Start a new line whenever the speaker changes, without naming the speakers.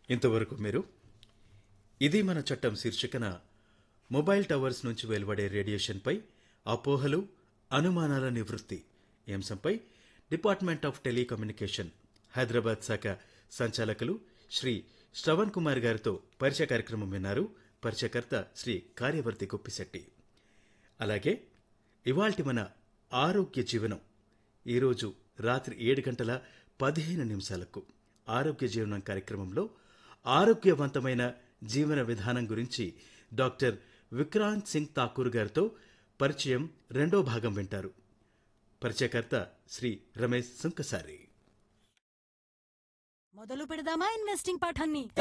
ఇంతవరకు మీరు ఇది మన చట్టం శీర్షికన మొబైల్ టవర్స్ నుంచి వెలువడే రేడియేషన్పై అపోహలు అనుమానాల నివృత్తి ఈ అంశంపై డిపార్ట్మెంట్ ఆఫ్ టెలికమ్యూనికేషన్ హైదరాబాద్ శాఖ సంచాలకులు శ్రీ శ్రవణ్ కుమార్ గారితో పరిచయ కార్యక్రమం విన్నారు. పరిచయకర్త శ్రీ కార్యవర్తి గుప్పిశెట్టి. అలాగే ఇవాల్టి మన ఆరోగ్య జీవనం ఈరోజు రాత్రి 7:15 ఆరోగ్య జీవనం కార్యక్రమంలో ఆరోగ్యవంతమైన జీవన విధానం గురించి డాక్టర్ విక్రాంత్ సింగ్ ఠాకూర్ గారితో పరిచయం 2వ భాగం వింటారు. పరిచయకర్త శ్రీ రమేష్ సుంకసారి.
మొదలు పెడదామా ఇన్వెస్టింగ్ పాఠాన్ని?